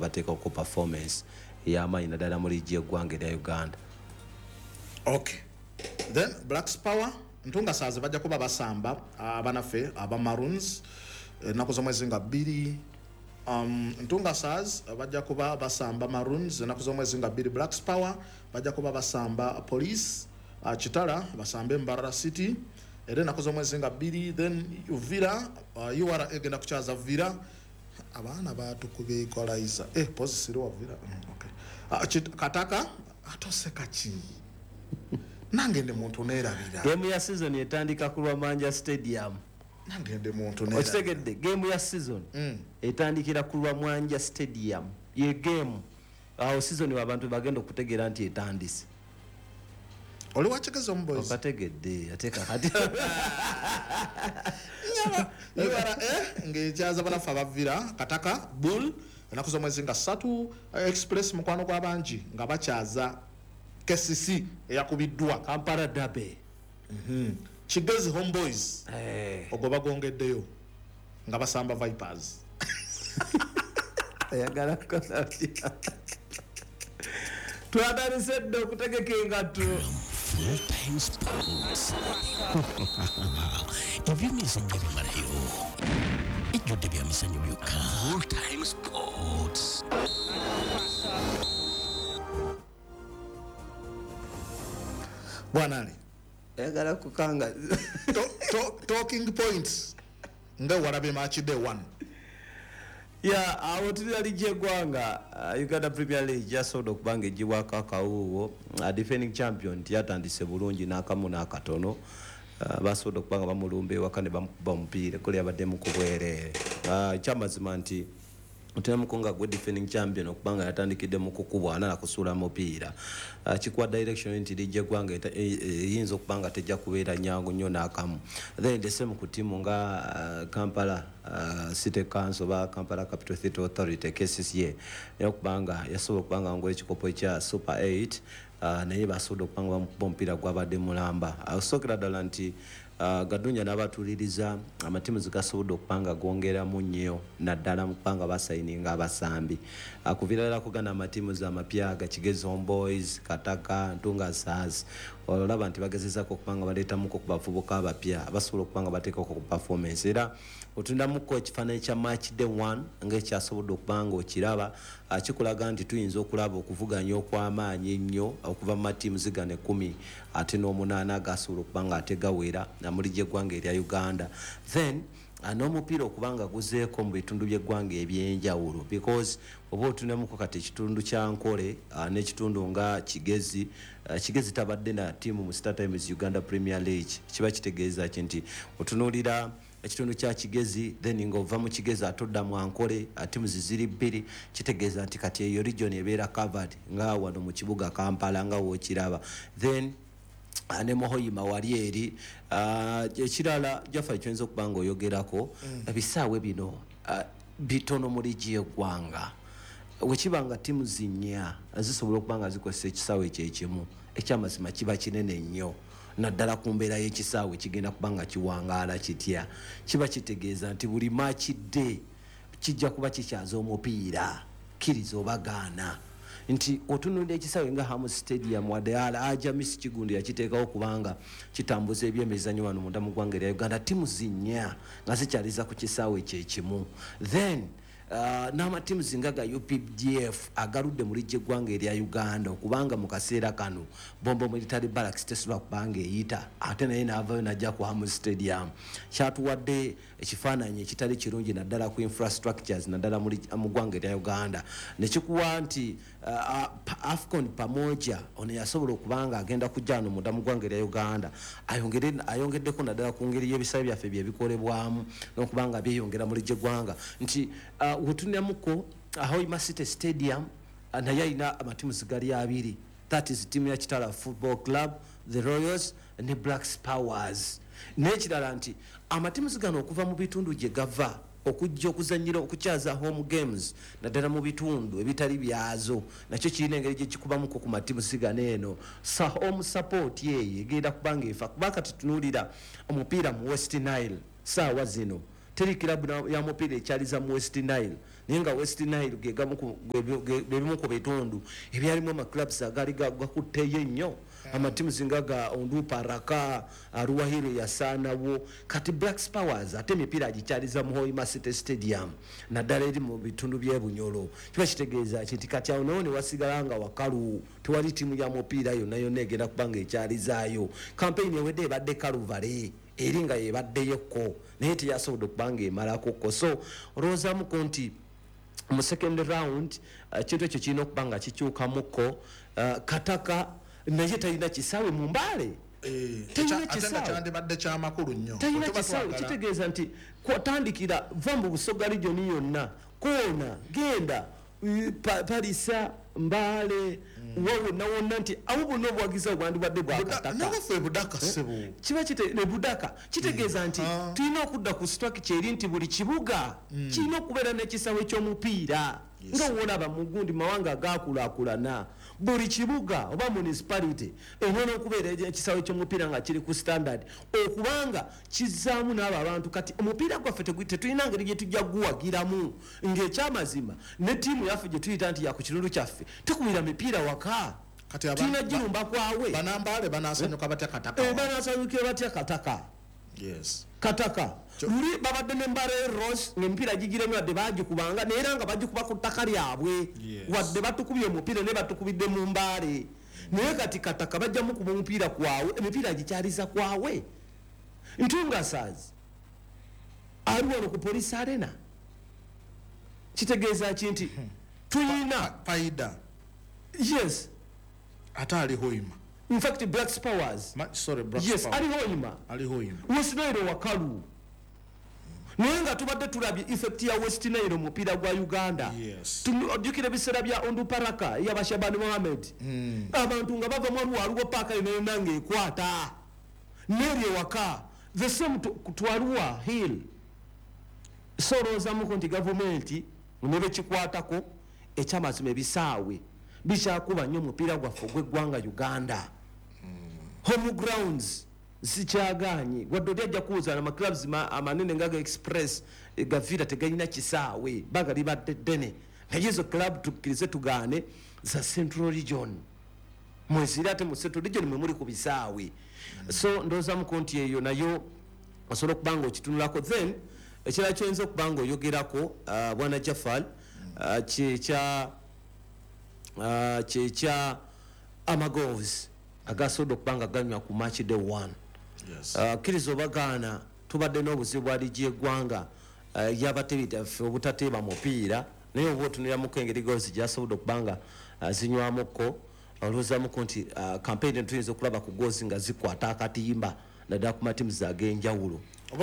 bateeka ku performance y'amaanyi naddala mu liigi y'eggwanga erya Uganda. Okay, then Blacks Power Ntunga Stars bajja kuba basamba abanaffe aba Maroons ennaku z'omwezi nga 2. Ntunga Stars bajja kuba basamba Maroons ennaku z'omwezi nga 2. Blacks Power bajja kuba basamba Police Kitala basambe Mbarara City era ennaku z'omwezi nga 2. Then Uvira UR egenda kukyaza Vira abaana batukubye equalizer position wa Vira. Okay, Kataka atoseka ki nangende muntu nerabira game ya season etandika ku Lwamanja Stadium. Nangende muntu nerabira okitegedde game ya season etandikira ku Lwamanja Stadium ye game aho season abantu bagenda okutegeera nti etandise. Oli wachekeza omboys okategedde ateka kati yara ngejaza banafa bavira Kataka Bull ennaku z'omwezi nga 3. Express mukwano gw'abangi nga bakyaza KCC eyakubiddwa Kampala Derby. Kigezi Homeboys ogwo bagongeddeyo nga basamba Vipers. Ayagala kosa twadalisedde okutegeka engatto. Full Time Sports. Ebyemizannyo bimalayo ejjudde byamizannyo byokka. Full Time Sports. Bwanani ayagala kukanga talking points nga walabe match day 1. ya awo tulira liigi eggwanga Uganda Premier League yasobola okubanga eggibwako akawuuwo. Defending champion yatandise bulungi n'akamu n'akatono. Basobola okubanga bamulumba ewaka ne bamukuba omupiira kule yabaddemu ku bwereere. Kyamazima nti Mutenamukonga gwe defending champion okubanga yatandikidde mu kukubwa na kusuula mupiira. Chikuwa direction nti liigi eggwanga eyinza okubanga tejja kubeera nyangu nnyo n'akamu. Then the same ku timu nga Kampala City Council ba Kampala Capital City Authority KCCA okubanga yasobola okubanga ngola ekikopo ekya Super 8 naye basobola okubanga bamukuba omupiira gwabadde mulamba. Osookera ddala nti Gadunya n'abatuliriza amatimu zigasobodde okubanga gongeramu nnyo naddala mu kubanga basayininga abasambi. Kuviirala kugana amatimu z'amapya ga Kigezi Homeboys, Kataka, Ntunga Stars olaba nti bagezezako okubanga baleetamuko ku bavubuka abapya abasobola okubanga bateekako ku performance. Era otundamuko ekifaananyi kya match day 1 ng'ekyasobodde okubanga okiraba kikulaga nti tuyinza okulaba okuvuganya okw'amaanyi ennyo okuva mu matimu zigane 10 ate n'omunaana agasobola okubanga ate gawera mu liigi y'eggwanga erya Uganda. Then n'omupiira okubanga guzeeko mu bitundu by'eggwanga ebyenjawulo because oba otunemuko kati ekitundu kya Nkole n'ekitundu nga Kigezi tabadde na tiimu mu Star Times Uganda Premier League. Kiba kitegeeza nti otunuulira ekitundu kya Kigezi then ng'ova mu Kigezi atodda mu Ankole tiimu ziri 2 kitegeeza nti kati eyo region ebeera covered nga wano mu kibuga Kampala nga wookiraba. Then ne Muhoyima wali eri ekirala Jaffa ekyoyinza okubanga oyogerako ebisaawe bino bitono mu liigi y'eggwanga wekibanga tiimu zinnya zisobola okubanga zikozesa ekisaawe ekyekimu ekyamazima kiba kinene nnyo naddala ku mbeera y'ekisaawe kigenda kubanga kiwangaala kitya. Kiba kitegeeza nti buli makidde kijja kuba kikyaza omupiira kkiriza obagaana nti otunulira ekisaawe nga Hamu Stadium wadde Ajamisi Kigundi yakiteekawo kubanga kitambuza ebyemizannyo wano munda mu ggwanga erya Uganda tiimu zinnya nga zikyaliza ku kisaawe kyekimu. Then n'amatiimu zinga ga UPDF agaludde mu liigi y'eggwanga erya Uganda okubanga mu kaseera kano Bombo Military Barracks tesobola kubanga eyita ate naye n'avayo n'ajja ku Hamu Stadium. Kyatuwadde ekifaananyi ekitali kirungi naddala ku infrastructures naddala mu ggwanga erya Uganda nekikuwa nti AFCON pamoja ono yasobola okubanga agenda kujja wano munda mu ggwanga erya Uganda ayongeddeko naddala ku ngeri y'ebisaawe byaffe bye bikolebwamu n'okubanga byeyongera mu liigi y'eggwanga nti wetunamuko Hoima City Stadium naye alina amatiimu zigali 2 that is tiimu ya Kitala Football Club, the Royals ne Blacks Powers. N'ekirala nti amatiimu zigano okuva mu bitundu gye gava okujja okuzannyira okukyaza home games naddala mu bitundu ebitali byazo nakyo kirina engeri gye kikubamuko ku matiimu sigano eno home support yeyo egenda kubanga efa kuba kati tunuulira omupiira mu West Nile saawa zino teri club ya mupiira ekyaliza mu West Nile naye nga West Nile gebimu ku bitundu ebyalimu amaclubs agali gakutteyo ennyo amatimu zingaga Ondupa Raka Arua Hero yasaanawo kati Black Powers ate emipiira agikyaliza mu Hoima City Stadium naddala eri mu bitundu by'Ebunyolo kiba kitegeeza kiti kati awo nawo ne wasigala nga wakalu tewali ttiimu ya mupiira yonna yonna egenda kubanga ekyalizaayo kampeyini ewedde ebadde Kaluvale eri nga yebaddeyoko naye teyasobodde okubanga emalakoko so olowoozamuko nti mu second round kintu ekyo kirina okuba nga kikyukamuko Kataka naye talina kisaawe mu Mbale kyandibadde kyamakulu nnyo talina kisaawe kitegeeza nti kwatandikira va mu Busoga region yonna koona genda Palisa Mbale wonna wonna nti awo bonna obwagiza obwandibadde bwa Kataka kiba ne Budaka kitegeeza nti tulina okudda ku structure eri nti buli kibuga kirina okubeera n'ekisaawe ky'omupiira nga wolaba mu gundi mawanga agaakulaakulana buli kibuga oba municipality erina okubeera ekisaawe ky'omupiira nga kiri ku standard okubanga kizaamu n'abo abantu kati omupiira gwaffe tetulina ngeri gye tujja guwagiramu ng'ekyamazima ne ttiimu yaffe gye tuyita nti yaku kitundu kyaffe tukubira mipiira waka tulina girumba kwawe Banambale banasanyuka batya Kataka banasanyukira batya Kataka Kataka luli babadde n'Embale Rose ng'emipiira gigiremu wadde baagikubanga naye era nga bagikuba ku ttaka lyabwe wadde batukubye omupiira ne batukubidde mu Mbale naye kati Kataka bajjamu kuba omupiira kwawe emipiira gikyaliza kwawe Ntungasaazi ali wano ku Police Arena kitegeeza ki nti tulina Paida yes ate ali Hoima in fact Black Powers yes ali Hoima West Nile wakalu naye nga tubadde tulabye effect ya West Nile mupiira gwa Uganda ojjukira ebiseera bya Ondupa Raka ey'Abashabani Mohammed abantu nga bava mu Arua Park yonna ng'ekwata n'eri ewaka the same to Arua Hill so olowoozamuko nti gavumenti ne bekikwatako ekyamazima ebisaawe bikyakuba nnyo omupiira gwaffe ogw'eggwanga Uganda home grounds zikyaganye wadde oli ajja kuwuza amaclubs amanene nga ga Express gavira tegalina kisaawe bagali badde ddene naye ezo club tukkirize tugaane za Central Region mweziri ate mu Central Region mwe muli ku bisaawe so ndowoozamuko nti eyo nayo osobola okubanga okitunulako then ekirala kyoyinza okubanga oyogerako bwana Jafal kyekya amagoals agasobola okubanga ganywa ku match day 1 kkiriza obagaana tubadde n'obuzibu ali gy'eggwanga yabatebi byaffe obutateeba mupiira naye oba otunuliramuko engeri goals gyasobodde okubanga zinywamukko olowoozamuko nti campaign tuyinza okulaba ku goals nga zikwata akatimba naddala ku matimu ag'enjawulo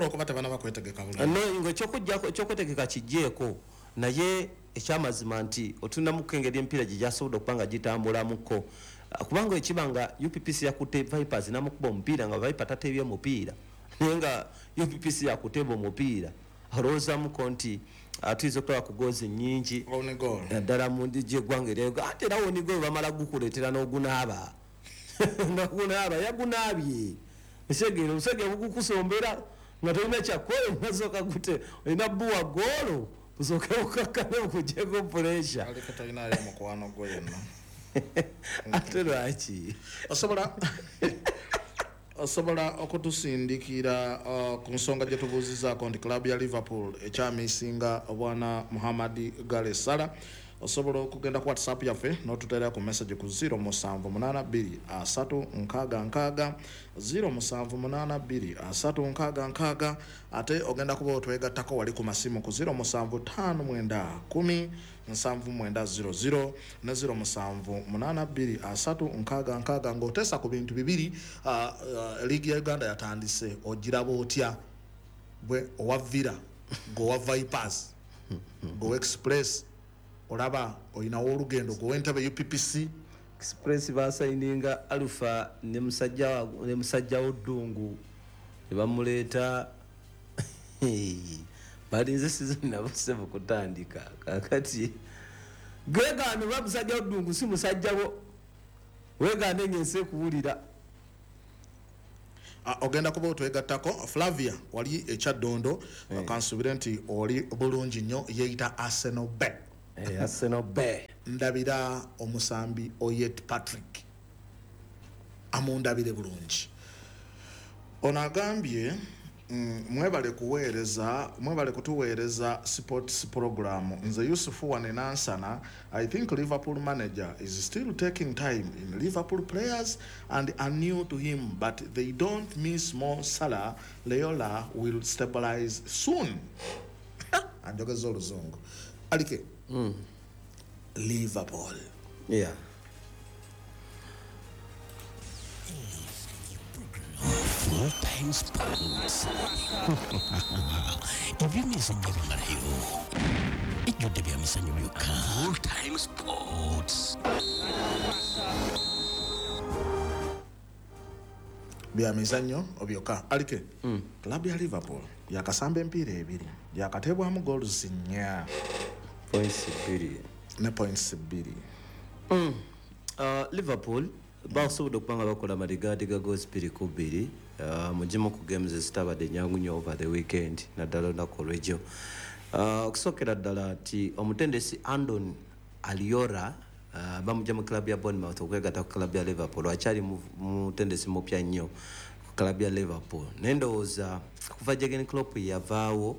ekyokwetegeka kijjeeko naye ekyamazima nti otunamuko engeri empiira gye gyasobodde okubanga gitambulamuko kubanga ekibanga UPPC yakutte Vipers namukuba omupiira nga Viper tateebye mupiira naye nga UPPC yakuteeba omupiira olowoozamuko nti tuyinza okulaba ku goozi nnyingi naddala mu ndi gy'eggwanga eryo ate era wonigol bamala gukuleetera n'ogunaaba n'ogunaaba yagunaabye esegere obusege bugukusombera nga tolina kyakola nasooka gute olina bbuwa goolo busooke bukakkane bukugyeko puresha ate lwaki osobola okutusindikira ku nsonga gye tubuuzizaako nti club ya Liverpool ekyamisinga bwana Muhammad Gale Sala osobola okugenda ku WhatsApp yaffe n'otuteera ku message ku 07823666 07823666 ate ogenda kuba otwegattako wali ku masimu ku 0759107900 ne 07823666 ng'oteesa ku bintu bibiri. Liigi ya Uganda yatandise ogiraba otya bwe owa Villa gowa Vipers go Express olaba olinawo olugendo gow'entebe UPPC Express basayininga Alpha ne musajja Odungu ne bamuleeta balinze season nabo sebo kutandika kakati gwegano bamusajja Odungu si musajja bo wegane nyense kuwulira ogenda kuba otwegattako Flavia wali ekyaddondo kansubire nti oli bulungi nnyo yeeyita Arsenal Bay. Arsenal Bay ndabira omusambi Oyet Patrick amundabire bulungi ono agambye mwebale kutuweereza sports program nze Yusufu Wanenansana. I think Liverpool manager is still taking time in Liverpool players and are new to him, but they don't miss Mo Salah. Leola will stabilize soon. Anjogeza oluzungu alike Liverpool. Yeah. Full Time Sports. Ebyemizannyo bimalayo. Ejjudde byamizannyo byokka. Full Time Sports. Byamizannyo byokka alike club ya Liverpool yakasamba empiira ebiri yakateebwamu goals 4 points 2 ne points 2. Liverpool basobodde okubanga bakola maligadi ga goals 2 mugimu ku games ezitabadde nyangu nnyo over the weekend naddala olunaku olw'ejjo. Okusookera ddala nti omutendesi Andon Aliora bamujja mu club ya Bournemouth okwegatta ku club ya Liverpool akyali mutendesi mupya nnyo ku club ya Liverpool. Nendowooza kuva Jurgen Klopp yavaawo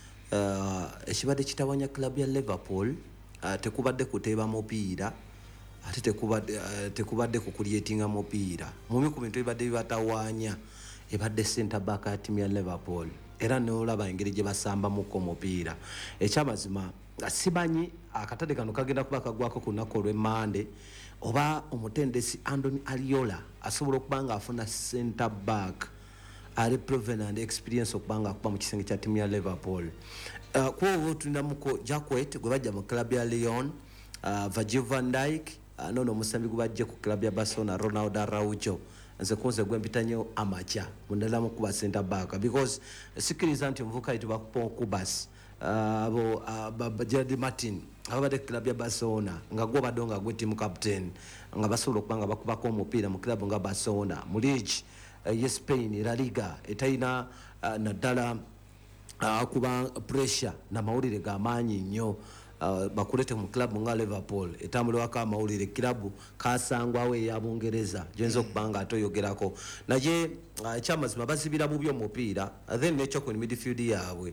ekibadde kitawanya club ya Liverpool tekubadde kuteeba mupiira ate tekubadde kukulyetinga mupiira. Mubi ku bintu ebibadde bibatawaanya ebadde center back ya timu ya Liverpool era n'olaba engeri gye basambamuko mupiira. Ekyamazima simanyi akatale kano kagenda kuba kagwako ku lunaku olw'Emmande oba omutendesi Andoni Aliola asobola okubanga afuna center back ali proven and experience okubanga akuba mu kisenge kya timu ya Liverpool. Kuba tulindamuko Jacquet gwe bajja mu club ya Lyon, Virgil van Dijk nono omusambi gwe bajja ku club ya Barcelona Ronaldo Araujo. Nze kunze gwempita nnyo amacha mundala mu kuba center back because sikiriza nti omuvuka yitibwa Kubas abo Gerard Martin abadde club ya Barcelona nga gwo badde nga gwe team captain nga basobola okubanga bakubako omupiira mu club nga Barcelona mu league ye Spain La Liga etayina naddala kuba pressure na mawulire g'amaanyi nnyo bakulete mu club nga Liverpool etambulwako amawulire club kasangwawo eya Bungereza gyenza okubanga atoyogerako naye ekyamazima bazibira bubi omupiira then nekyo ku midfield yaabwe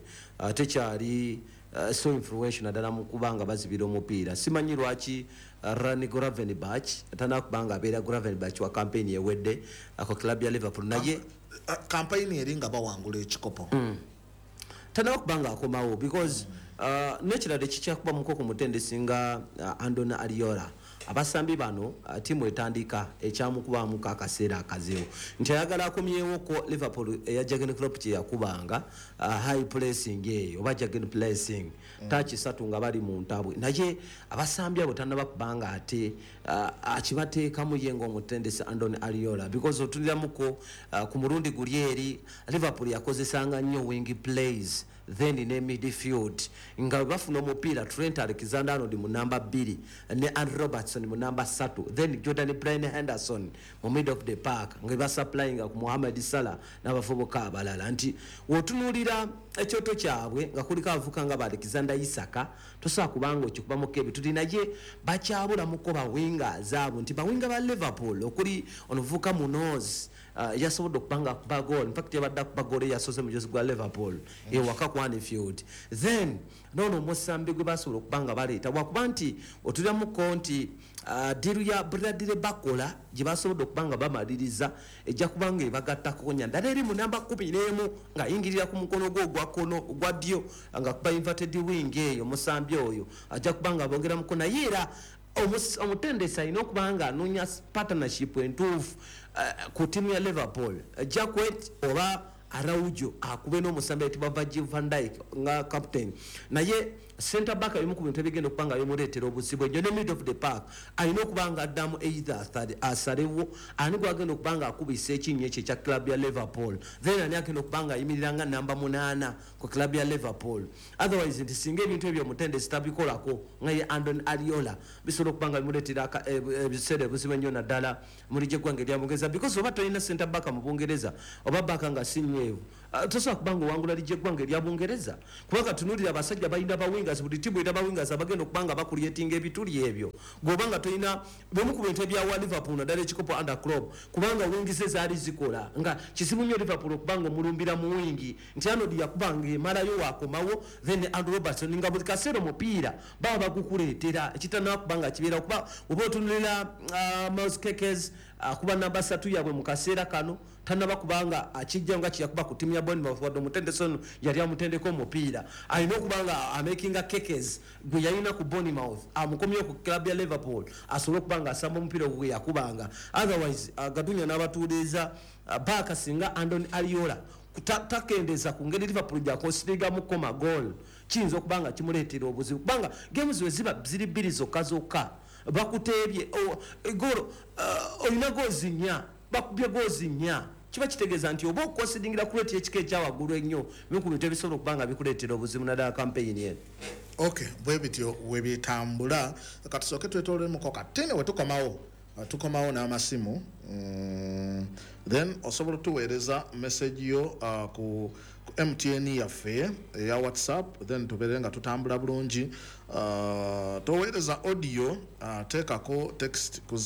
tekyali so influential naddala mu kubanga bazibira omupiira. Simanyi lwaki Rani Gravenberch tanakubanga abeera Gravenberch wa campaign ewedde ako club ya Liverpool naye campaign eringa bawangula ekikopo tanakubanga akomawo because nekirade kikyakuba muko ku mutendesi nga Andoni Aliola abasambi bano timu etandika ekyamukubamu akaseera akazibu nti ayagala akomyewo ko Liverpool eya Jurgen Klopp kye yakubanga high pressing eyo oba Jurgen pressing tachi satu nga bali mu ntabwe naye abasambi abo tanabakubanga ate akibateekamu ye ng'omutendesi Andoni Aliola because otuliramuko ku mulundi guli eri Liverpool yakozesanga nnyo wing plays then in midfield nga bafuna omupiira Trent Alexander-Arnold mu namba 2 ne Andy Robertson mu namba 3 then Jordan Bryan Henderson mu mid of the park nga basuplying ku Mohamed Salah n'abavubuka abalala nti wotunulira ekyoto kyabwe nga kuliko avuka nga Alexander Isaka tosobola kubanga okikubamu kebi tulinaye bakyabula mukoba winga zaabo nti bawinga ba Liverpool okuli onovuka Munoz yasobodde okubanga kuba goal in fact yabadde kuba goal yasoze mu jozi gwa Liverpool ewaka ku Anfield then nono omusambi gwe basobola okubanga baleeta wakuba nti otuliramu konti diru ya Bradley Bakola gye basobodde okubanga bamaliriza ejja kubanga ebagattako nyandala eri mu namba 11 nga yingirira ku mukono gwo ogwa kono ogwa ddyo nga kuba inverted wing eyo omusambi oyo ajja kubanga bongera mukono yera omutendesi alina okubanga anoonya partnership entuufu ku timu ya Liverpool Jacquet oba Araujo akube n'omusambi ayitibwa Virgil van Dijk nga captain naye center back alimu ku bintu ebigenda okubanga bimuleetera obuzibu ejjo ne mid of the park alina okubanga addamu either asalewo ani gwagenda okubanga akubisa ekinnya ekyo ekya club ya Liverpool then ani agenda okubanga ayimirira nga namba 8 ku club ya Liverpool otherwise nti singa ebintu ebyo Mutende sitabikolako nga ye Andoni Ariola bisobola okubanga bimuleetera ebiseera ebuzibu ennyo naddala muri gy'eggwanga eryabungereza because oba tolina center back mu Bungereza oba baka nga sinnyeevu tosobola kubanga owangula ly'eggwanga eryabungereza kubanga tunuulira abasajja balina bawingers buli timu erina bawingers abagenda okubanga bakulyetinga ebituli ebyo gobanga tolina bemu ku bintu ebyawa Liverpool naddala ekikopo under club kubanga wingise zaali zikola nga kisibu nnyo Liverpool okubanga omulumbira mu wingi nti Arnold yakubanga emalayo waakomawo then Andrew Robertson nga buli kaseera omupiira baba bagukuleetera ekitannaba kubanga kibeera kuba oba otunulira Miles Kekes kuba namba 3 yabwe mu kaseera kano tannaba kubanga akijja nga kiyakuba ku timu ya Bournemouth wadde Mutendeson yali amutendeko omupiira alina okubanga amakinga Kekes gwe yalina ku Bournemouth amukomyewo ku club ya Liverpool asobole okubanga asamba omupiira gwe yakubanga otherwise Gadunya n'abatuuliza baaka singa Andoni Ariola takendeza ku ngeri Liverpool gyakosirigamu koma goal kiyinza okubanga kimuleetera obuzibu kubanga games we ziba ziri 2 zokka bakuteebye golo olina goozi 4 bakubye goozi 4 kiba kitegeeza nti oba okukosidingira kuleeta ekika ekyawaggulu ennyo bimu ku bintu ebisobola okubanga bikuleetera obuzibu naddala campaign eno. Okay, bwe bityo webitambula katusooke twetoolemu katene tukomawo n'amasimu then osobola tuweereza message yo ku MTN yaffe ya WhatsApp then tubeere nga tutambula bulungi toweereza audio teekako text ku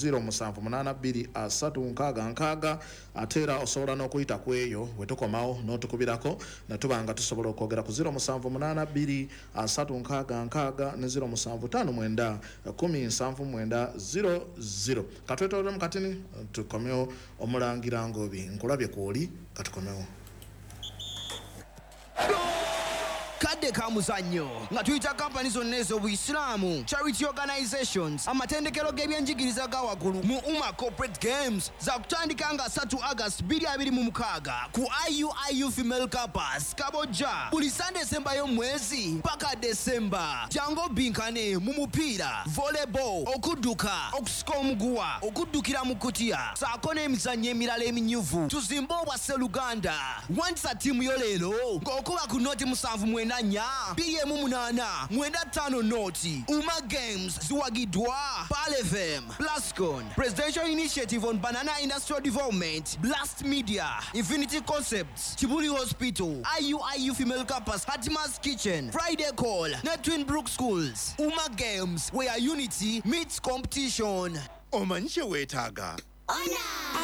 07823666 ate era osobola n'okuyita ku eyo wetukomawo n'otukubirako netubanga tusobola okwogera ku 07823666 ne 07591790 katwetoolemu katini tukomewo omulangira Ngobi nkulabye kwoli katukomewo kadde ka muzannyo nga tuyita kampani zonna ez'Obuyisiraamu charity organizations amatendekero g'ebyenjigiriza ga waggulu mu Umma Corporate Games za kutandika nga 3 August 2026 ku IUIU Female Campus Kabojja buli Sunday December y'omwezi paka December jango binkane mu mupiira volleyball okudduka okusika omuguwa okuddukira mu kutiya saako n'emizannyo emirala eminyuvu tuzimba obwase Luganda wandisa ttiimu yo leero ng'okuba ku noti 7 2M8 noti Umma Games ziwagidwa Pal FM, Plascon, Presidential Initiative on Banana Industrial Development, Blast Media, Infinity Concepts, Chibuli Hospital, IUIU Female Campus, Hatima's Kitchen, Friday Call, Netwin Brook Schools. Umma Games, where unity meets competition. Omanche wetaga. Ona!